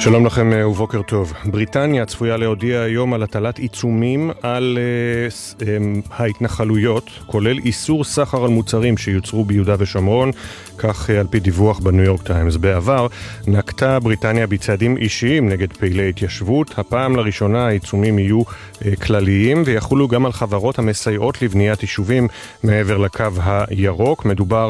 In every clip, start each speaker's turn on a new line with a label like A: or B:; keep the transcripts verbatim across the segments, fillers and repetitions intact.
A: שלום לכם ובוקר טוב. בריטניה צפויה להודיע היום על הטלת עיצומים על uh, um, ההתנחלויות, כולל איסור סחר על מוצרים שיוצרו ביהודה ושומרון, כך uh, על פי דיווח בניו יורק טיימס. בעבר נקטה בריטניה בצעדים אישיים נגד פעילי התיישבות. הפעם לראשונה העיצומים יהיו uh, כלליים ויחולו גם על חברות המסייעות לבניית יישובים מעבר לקו הירוק. מדובר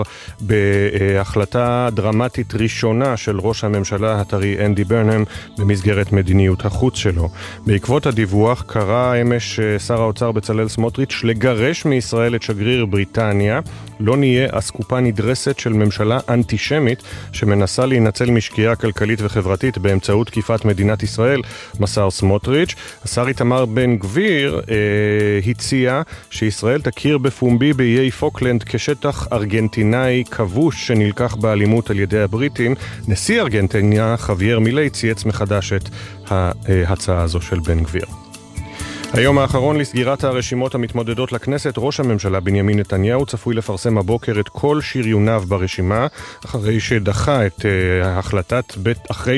A: בהחלטה דרמטית ראשונה של ראש הממשלה הטרי אנדי ברנם במסגרת מדיניות החוץ שלו. בעקבות הדיווח קרא אמש שר האוצר בצלאל סמוטריץ' לגרש מישראל את שגריר בריטניה. לא נהיה אסקופה נדרסת של ממשלה אנטישמית שמנסה להינצל משקיעה כלכלית וחברתית באמצעות תקיפת מדינת ישראל, מסר סמוטריץ'. השר איתמר בן גביר אה, הציע שישראל תכיר בפומבי באיי פוקלנד כשטח ארגנטינאי כבוש שנלקח באלימות על ידי הבריטים. נשיא ארגנטיניה חווייר מילי צייץ מחדש את ההצעה הזו של בן גביר. היום האחרון לסגירת הרשימות המתמודדות לכנסת, ראש הממשלה בנימין נתניהו צפוי לפרסם הבוקר את כל שריוניו ברשימה, אחרי שדחה את uh, החלטת בית, אחרי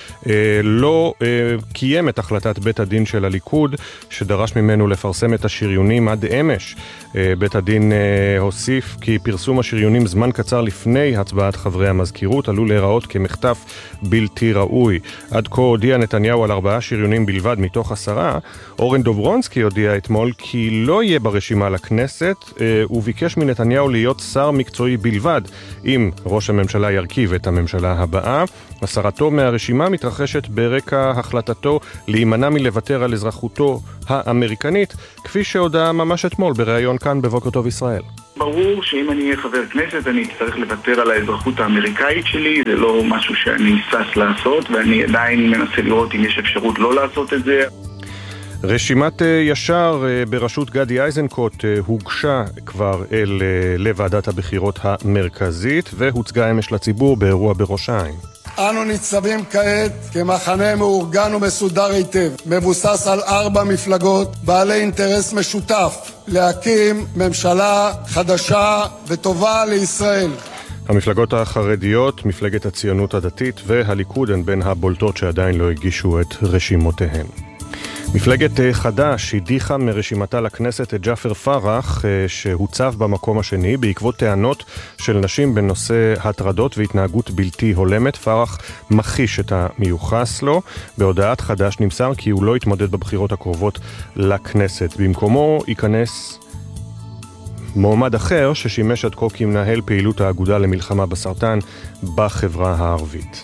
A: שלא uh, uh, קיים את החלטת בית הדין של הליכוד, שדרש ממנו לפרסם את השריונים עד אמש. Uh, בית הדין uh, הוסיף כי פרסום השריונים זמן קצר לפני הצבעת חברי המזכירות עלול להיראות כמחטף בלתי ראוי. עד כה הודיע נתניהו על ארבעה שריונים בלבד מתוך עשרה. אורן דוברונסקי הודיע אתמול כי לא יהיה ברשימה לכנסת, הוא ביקש מנתניהו להיות שר מקצועי בלבד אם ראש הממשלה ירכיב את הממשלה הבאה. הסרתו מהרשימה מתרחשת ברקע החלטתו להימנע מלוותר על אזרחותו האמריקנית, כפי שהודע ממש אתמול בריאיון כאן בבוקר טוב ישראל.
B: ברור שאם אני אהיה חבר כנסת אני אצטרך לוותר על האזרחות האמריקאית שלי, זה לא משהו שאני סס לעשות, ואני עדיין מנסה לראות אם יש אפשרות לא לעשות את זה.
A: רשימת ישר בראשות גדי איזנקוט הוגשה כבר אל לוועדת הבחירות המרכזית והוצגה אמש לציבור באירוע בראש העין.
C: אנו ניצבים כעת כמחנה מאורגן ומסודר היטב, מבוסס על ארבע מפלגות בעלי אינטרס משותף להקים ממשלה חדשה וטובה לישראל.
A: המפלגות החרדיות, מפלגת הציונות הדתית והליכוד הן בין הבולטות שעדיין לא הגישו את רשימותיהן. מפלגת חד"ש הדיחה מרשימתה לכנסת את ג'אפר פרח, שהוצב במקום השני בעקבות טענות של נשים בנושא הטרדות והתנהגות בלתי הולמת. פרח מכחיש את המיוחס לו. בהודעת חד"ש נמסר כי הוא לא יתמודד בבחירות הקרובות לכנסת. במקומו ייכנס מועמד אחר ששימש עד כה כמנהל פעילות האגודה למלחמה בסרטן בחברה הערבית.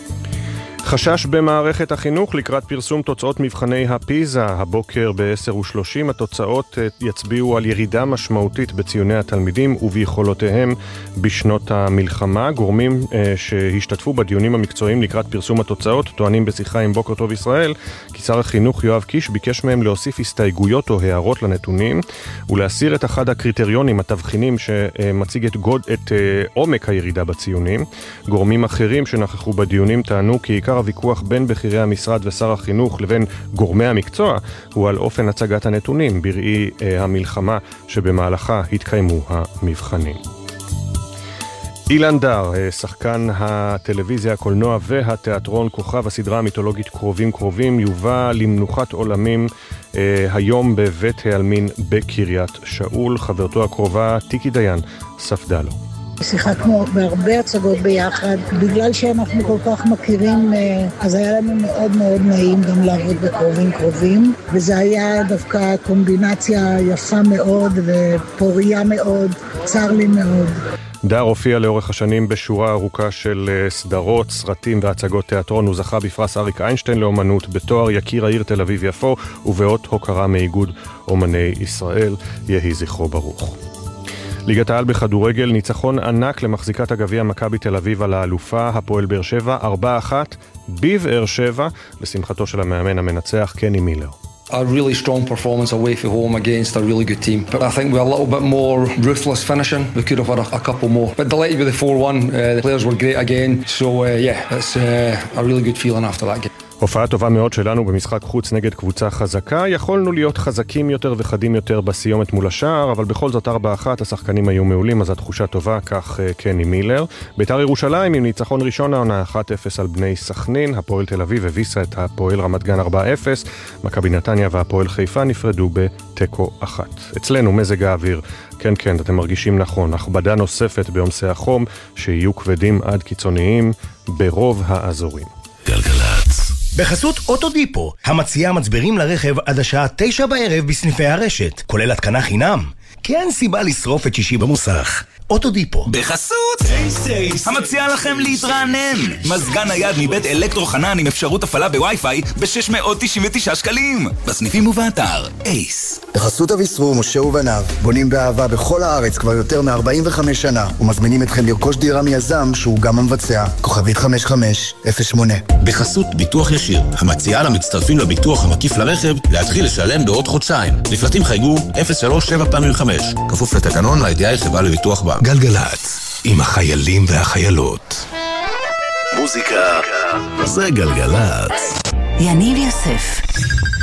A: חשש במערכת החינוך לקראת פרסום תוצאות מבחני הפיזה. הבוקר ב-עשר ושלושים התוצאות יצביעו על ירידה משמעותית בציוני התלמידים וביכולותיהם בשנות המלחמה. גורמים אה, שהשתתפו בדיונים המקצועיים לקראת פרסום התוצאות טוענים בשיחה עם בוקר טוב ישראל כי שר החינוך יואב קיש ביקש מהם להוסיף הסתייגויות או הערות לנתונים ולהסיר את אחד הקריטריונים התבחינים שמציג את, גוד, את אה, עומק הירידה בציונים. גורמים אחרים שנכחו בדיונים טענו כי עיקר הוויכוח בין בחירי המשרד ושר החינוך לבין גורמי המקצוע הוא על אופן הצגת הנתונים בראי אה, המלחמה שבמהלכה התקיימו המבחנים. אילן דר, שחקן הטלוויזיה, הקולנוע והתיאטרון, כוכב הסדרה המיתולוגית קרובים קרובים, יובא למנוחת עולמים אה, היום בבית העלמין בקריית שאול. חברתו הקרובה טיקי דיין ספדה לו.
D: שיחקנו בהרבה הצגות ביחד, בגלל שאנחנו כל כך מכירים, אז היה לנו מאוד מאוד נעים גם לעבוד בקרובים קרובים, וזה היה דווקא קומבינציה יפה מאוד ופוריה מאוד, צר לי מאוד.
A: דר הופיע לאורך השנים בשורה ארוכה של סדרות, סרטים והצגות תיאטרון. הוא זכה בפרס אריק איינשטיין לאומנות, בתואר יקיר העיר תל אביב יפו ובאות הוקרה מאיגוד אומני ישראל. יהי זכרו ברוך. ליגת העל בכדורגל, ניצחון ענק למחזיקת הגביע מכבי תל אביב על האלופה הפועל באר שבע, ארבע אחת בבאר שבע, לשמחתו של המאמן המנצח קני מילר.
E: A really strong performance away from home against a really good team. But I think we're a little bit more ruthless finishing. We could have had a, a couple more. But delighted with the four one. Uh, the players were great again. So uh, yeah, it's uh, a really good feeling after that game.
A: הופעה טובה מאוד שלנו במשחק חוץ נגד קבוצה חזקה. יכולנו להיות חזקים יותר וחדים יותר בסיומת מול השער, אבל בכל זאת ארבע אחת, השחקנים היו מעולים, אז התחושה טובה, כך קני מילר. בית"ר ירושלים עם ניצחון ראשון העונה אחת אפס על בני סכנין, הפועל תל אביב הביסה את הפועל רמת גן ארבע אפס, מכבי נתניה והפועל חיפה נפרדו בתיקו אחת. אצלנו מזג האוויר, כן כן, אתם מרגישים נכון, הכבדה נוספת ביומסי החום, שיהיו כבדים עד קיצוניים ברוב האזורים.
F: גלגלצ. בחסות אוטודיפו, המציעה מצברים לרכב עד השעה תשע בערב בסניפי הרשת, כולל התקנה חינם. כי אין סיבה לשרוף את שישי במוסך. אוטודיפו.
G: בחסות אייס, המציעה לכם להתרענן. מזגן נייד מבית אלקטרו חנן עם אפשרות הפעלה בווי-פיי ב-שש מאות תשעים ותשעה שקלים. בסניפים ובאתר אייס.
H: בחסות אביסרו, משה ובניו, בונים באהבה בכל הארץ כבר יותר מ-ארבעים וחמש שנה, ומזמינים אתכם לרכוש דירה מיזם שהוא גם המבצע. כוכבית חמש חמש אפס שמונה.
I: בחסות ביטוח ישיר, המציעה למצטרפים לביטוח המקיף לרכב להתחיל לשלם בעוד חודשיים. לפרטים חייגו אפס שלוש שבע פעמים חמש. כפוף לתקנון לידיעה חברה לביטוח בה.
F: גלגלצ, עם החיילים והחיילות.
I: מוזיקה זה גלגלצ.
J: יניב יוסף.